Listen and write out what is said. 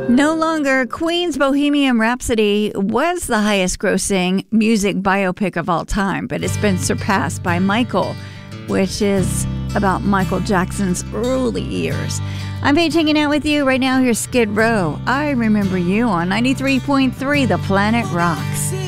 No longer. Queen's Bohemian Rhapsody was the highest grossing music biopic of all time, but it's been surpassed by Michael, which is about Michael Jackson's early years. I'm Paige hanging out with you right now. Here's Skid Row. I Remember You on 93.3 The Planet Rocks.